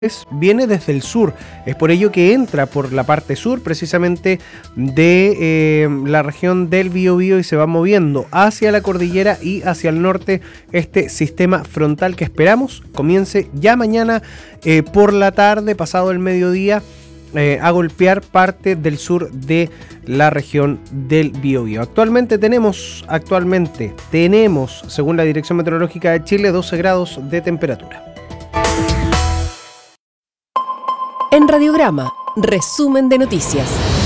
viene desde el sur, es por ello que entra por la parte sur precisamente de la región del Biobío y se va moviendo hacia la cordillera y hacia el norte este sistema frontal que esperamos comience ya mañana por la tarde, pasado el mediodía, a golpear parte del sur de la región del Biobío. Actualmente tenemos, según la Dirección Meteorológica de Chile, 12 grados de temperatura. En Radiograma, resumen de noticias.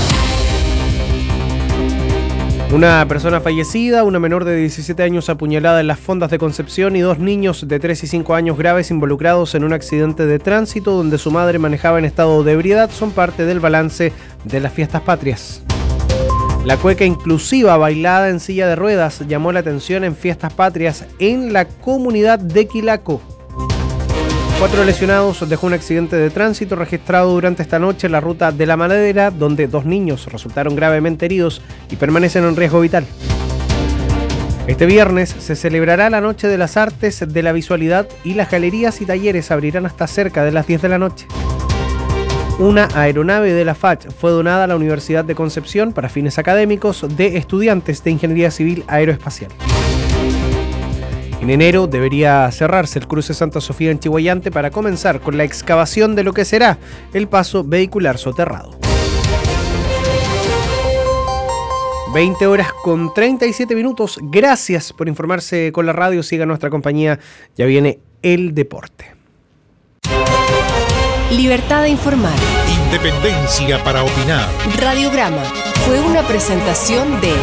Una persona fallecida, una menor de 17 años apuñalada en las Fondas de Concepción y 2 niños de 3 y 5 años graves involucrados en un accidente de tránsito donde su madre manejaba en estado de ebriedad son parte del balance de las fiestas patrias. La cueca inclusiva bailada en silla de ruedas llamó la atención en fiestas patrias en la comunidad de Quilaco. 4 lesionados dejó un accidente de tránsito registrado durante esta noche en la ruta de La Madera, donde 2 niños resultaron gravemente heridos y permanecen en riesgo vital. Este viernes se celebrará la Noche de las Artes de la Visualidad y las galerías y talleres abrirán hasta cerca de las 10 de la noche. Una aeronave de la FACH fue donada a la Universidad de Concepción para fines académicos de estudiantes de Ingeniería Civil Aeroespacial. En enero debería cerrarse el cruce Santa Sofía en Chihuayante para comenzar con la excavación de lo que será el paso vehicular soterrado. 20 horas con 37 minutos. Gracias por informarse con la radio. Siga nuestra compañía. Ya viene el deporte. Libertad de informar. Independencia para opinar. Radiograma fue una presentación de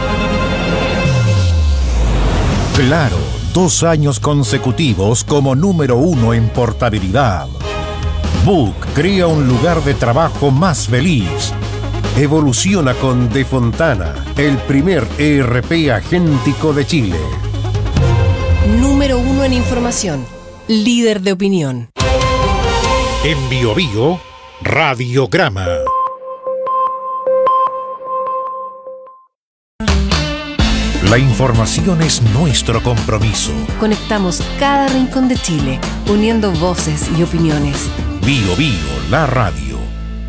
Claro. 2 años consecutivos como número 1 en portabilidad. Book crea un lugar de trabajo más feliz. Evoluciona con De Fontana, el primer ERP agéntico de Chile. Número 1 en información. Líder de opinión. En Biobío, Radiograma. La información es nuestro compromiso. Conectamos cada rincón de Chile, uniendo voces y opiniones. Biobío, la radio.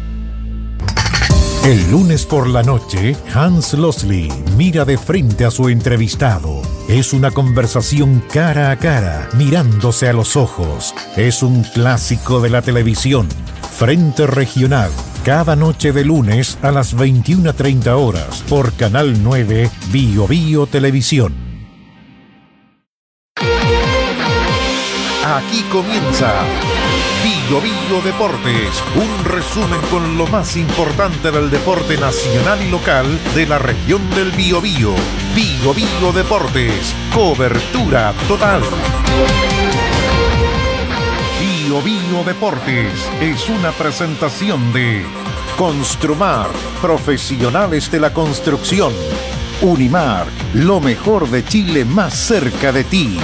El lunes por la noche, Hans Losley mira de frente a su entrevistado. Es una conversación cara a cara, mirándose a los ojos. Es un clásico de la televisión. Frente Regional. Cada noche de lunes a las 21:30 horas por Canal 9 Biobío Televisión. Aquí comienza Biobío Deportes, un resumen con lo más importante del deporte nacional y local de la región del Biobío. Biobío Deportes, cobertura total. Biobío Deportes es una presentación de Construmar, profesionales de la construcción. Unimark, lo mejor de Chile más cerca de ti.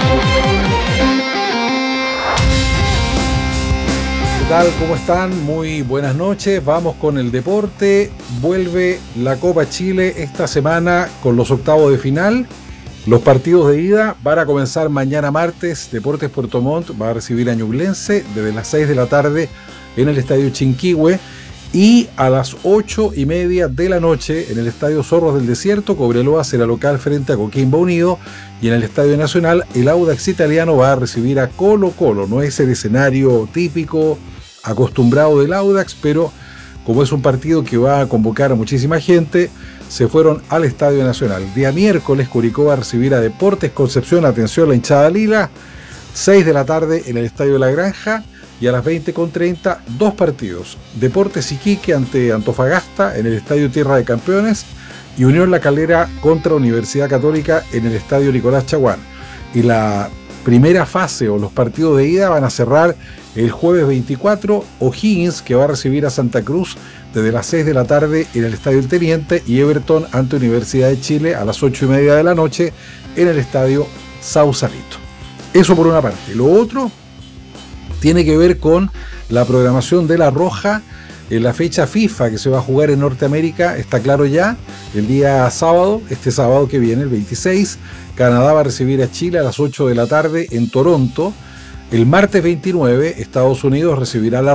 ¿Qué tal? ¿Cómo están? Muy buenas noches. Vamos con el deporte. Vuelve la Copa Chile esta semana con los octavos de final. Los partidos de ida van a comenzar mañana martes. Deportes Puerto Montt va a recibir a Ñublense desde las 6 de la tarde en el Estadio Chinquihue. Y a las 8:30 de la noche en el Estadio Zorros del Desierto, Cobreloa será local frente a Coquimbo Unido. Y en el Estadio Nacional, el Audax Italiano va a recibir a Colo Colo. No es el escenario típico, acostumbrado del Audax, pero como es un partido que va a convocar a muchísima gente, se fueron al Estadio Nacional. Día miércoles, Curicó va a recibir a Deportes Concepción, atención la hinchada lila, 6 de la tarde en el Estadio La Granja, y a las 20:30, 2 partidos. Deportes Iquique ante Antofagasta en el Estadio Tierra de Campeones, y Unión La Calera contra Universidad Católica en el Estadio Nicolás Chaguán. Y la primera fase o los partidos de ida van a cerrar el jueves 24, O'Higgins, que va a recibir a Santa Cruz desde las 6 de la tarde en el Estadio El Teniente, y Everton ante Universidad de Chile a las 8:30 de la noche en el Estadio Sausalito. Eso por una parte. Lo otro tiene que ver con la programación de La Roja en la fecha FIFA que se va a jugar en Norteamérica. Está claro ya, el día sábado, este sábado que viene, el 26, Canadá va a recibir a Chile a las 8 de la tarde en Toronto. El martes 29, Estados Unidos recibirá la